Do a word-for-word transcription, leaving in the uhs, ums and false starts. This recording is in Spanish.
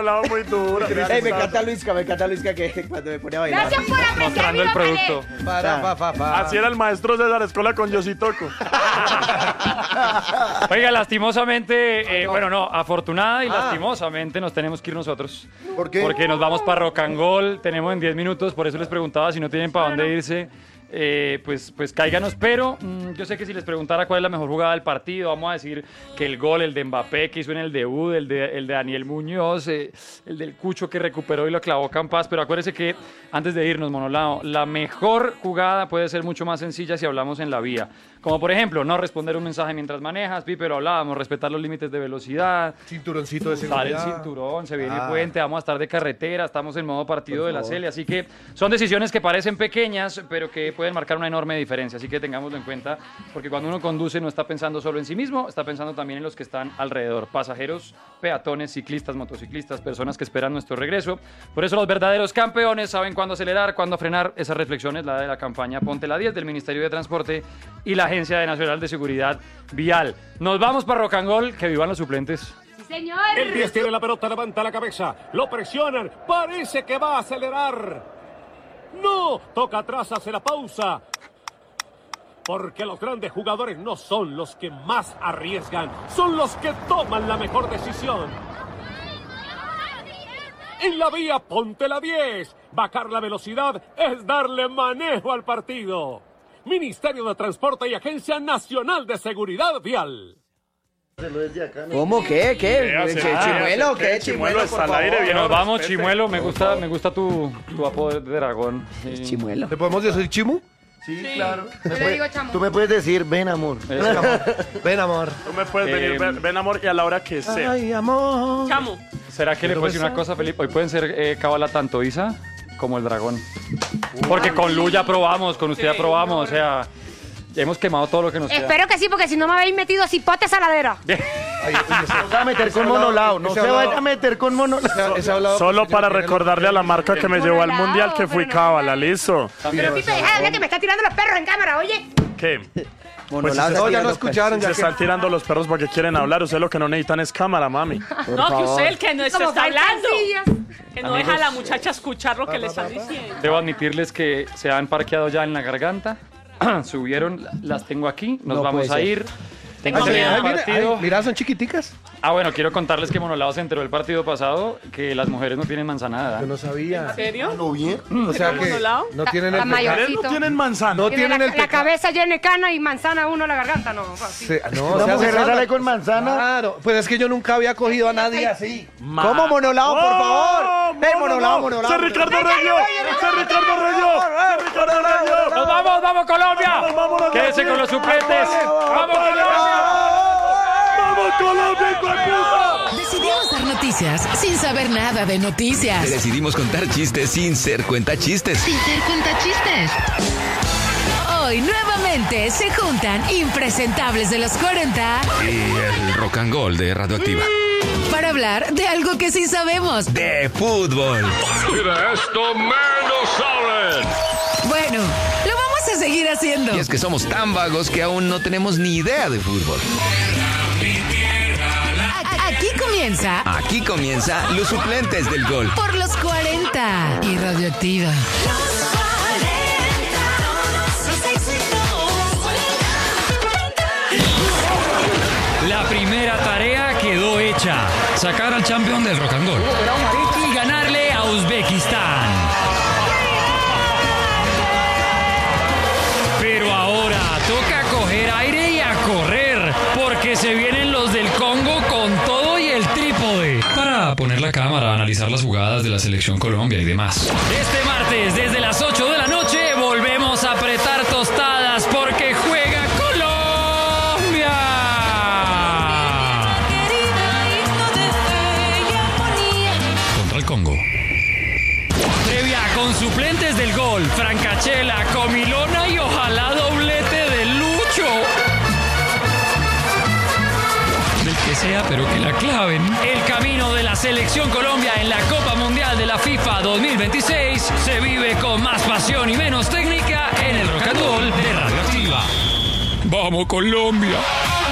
Monolao muy duro. Hey, me encanta Luisca, me encanta Luisca que cuando me pone a bailar. Gracias por apreciar Mostrando mi el producto. Para, pa, pa, pa. Así era el maestro César Escola con Yositoco. Oiga, lastimosamente, eh, bueno, no, afortunada y Ah. lastimosamente nos tenemos que ir nosotros. ¿Por qué? Porque nos vamos para Rock and Roll, tenemos en diez minutos, por eso les preguntaba si no tienen para dónde irse. Eh, pues, pues cáiganos, pero mmm, yo sé que si les preguntara cuál es la mejor jugada del partido, vamos a decir que el gol, el de Mbappé que hizo en el debut, el de, el de Daniel Muñoz, eh, el del Cucho que recuperó y lo clavó Campas, pero acuérdese que antes de irnos, Monolao, la mejor jugada puede ser mucho más sencilla si hablamos en la vía. Como por ejemplo, no responder un mensaje mientras manejas, Pipe, lo hablábamos, respetar los límites de velocidad, Cinturoncito de usar el seguridad. cinturón, se viene Ah. el puente, vamos a estar de carretera, estamos en modo partido de la Cele, así que son decisiones que parecen pequeñas, pero que pueden marcar una enorme diferencia, así que tengámoslo en cuenta, porque cuando uno conduce no está pensando solo en sí mismo, está pensando también en los que están alrededor, pasajeros, peatones, ciclistas, motociclistas, personas que esperan nuestro regreso. Por eso los verdaderos campeones saben cuándo acelerar, cuándo frenar. Esa reflexión es la de la campaña Ponte la diez del Ministerio de Transporte y la Agencia Nacional de Seguridad Vial. Nos vamos para Rock and Roll, que vivan los suplentes. Sí, señor. El diez tiene la pelota, levanta la cabeza, lo presionan, parece que va a acelerar. No, toca atrás, hace la pausa. Porque los grandes jugadores no son los que más arriesgan, son los que toman la mejor decisión. En la vía, ponte la diez. Bajar la velocidad es darle manejo al partido. Ministerio de Transporte y Agencia Nacional de Seguridad Vial. ¿Cómo? ¿Qué? ¿Qué? hace ¿Qué? nada, ¿Chimuelo? hace- ¿Qué? Chimuelo ¿Chimuelo? está por al aire, favor. bien. Nos vamos, respete. Chimuelo, me gusta, me gusta tu, tu apodo de dragón. Sí. Chimuelo. ¿Le podemos decir Chimu? Sí, claro. Yo le digo chamo. Tú me puedes decir, ven amor. Eso. Ven, amor. Tú me puedes Eh, venir, ven, ven, amor, y a la hora que sea. Ay, amor. Chamo. ¿Será que le puedo decir una cosa, Felipe? Hoy pueden ser eh, cábala tanto Isa como el dragón. Porque con Lu ya probamos, con usted ya Sí, probamos, no. o sea, ya hemos quemado todo lo que nos queda. Espero que sí, porque si no me habéis metido cipote saladera. Ay, oye, ese- No se va a meter ese con hablado- monolao. No ese se hablado- vaya a meter con monolao. ese hablado Solo porque para tiene el- recordarle a la marca que me llevó al Monolao, mundial que fui pero no- cábala, listo. Pero Pipe, deja de hablar que me está tirando los perros en cámara, oye. ¿Qué? Monolao, Pues, No, se ya tira lo los escucharon. Se Ya que... están tirando los perros porque quieren hablar. Ustedes lo que no necesitan es cámara, mami. Por No, que favor. usted el que no se Como está faltan hablando. sillas. Que no Amigos. deja a la muchacha escuchar lo que le están diciendo. Debo admitirles que se han parqueado ya en la garganta. Subieron, las tengo aquí, nos No vamos puede a ser. ir. Tengo Antes de ir miedo. al Ay, mira, partido. ay, mira, son chiquiticas. Ah, bueno, quiero contarles que Monolao se enteró del partido pasado que las mujeres no tienen manzanada. Yo no sabía. ¿En serio? ¿No bien? O sea que monolao? no tienen La el mayor. pecado. Ustedes no tienen manzana. No Tiene tienen la, el la pecado. cabeza llena de cana y manzana uno la garganta, no. Así. Se- no, Una se hace mujer santa. sale con manzana. Claro, pues es que yo nunca había cogido a nadie así. ¿Cómo Monolao, por favor? ¡Ey, Monolao, Monolao! ¡Se Ricardo Reyes! ¡Se Ricardo Reyes! ¡Se Ricardo Reyes! ¡Nos vamos, vamos Colombia! vámonos, Quédese con los suplentes. ¡Vamos Colombia! ¡Vamos, Colombia, hijo de puta! Decidimos dar noticias sin saber nada de noticias. Decidimos contar chistes sin ser cuentachistes. Sin ser cuentachistes. Hoy nuevamente se juntan impresentables de los cuarenta Y el rock and roll de Radioactiva. para hablar de algo que sí sabemos. De fútbol. Bueno, lo vamos a seguir haciendo. Y es que somos tan vagos que aún no tenemos ni idea de fútbol. A- Aquí comienza Aquí comienza Los Suplentes del Gol. por los cuarenta y Radioactiva. La primera tarea quedó hecha. Sacar al campeón del rock and roll. Y ganarle a Uzbekistán. Pero ahora toca coger aire y a correr. Porque se vienen los del Congo con todo y el trípode. Para poner la cámara, analizar las jugadas de la selección Colombia y demás. Este martes, desde las ocho de la noche, volvemos a apretar tostadas porque juega Colombia. Contra el Congo. Previa con suplentes del gol, Francachela, Comilona y ojalá doblete de Lucho. Del que sea, pero que la claven. El camino de la selección Colombia en la Copa Mundial de la FIFA dos mil veintiséis se vive con más pasión y menos técnica en el Rock and Roll de Radioactiva. ¡Vamos, Colombia!